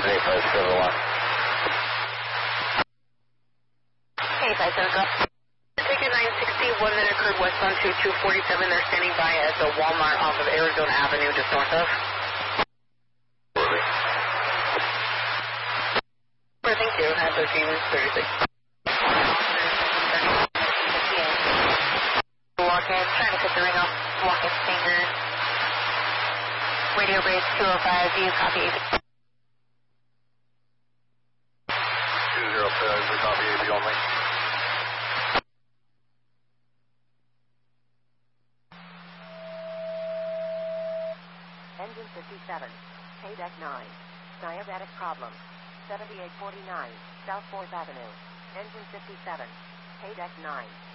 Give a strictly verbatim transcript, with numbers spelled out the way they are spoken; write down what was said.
eight five seven one. eight five seven, go. Ticket nine sixty, one that occurred westbound to two forty-seven. They're standing by at the Walmart off of Arizona Avenue, just north of. Thank you, at thirteen thirty-six. Walk in, trying to cut the ring off, walk in finger. Radio bridge two oh five, do you copy? two zero five, we copy A B only. Engine fifty-seven, K-Deck nine, diabetic problem, seventy-eight forty-nine, South fourth Avenue. Engine fifty-seven, K-Deck nine.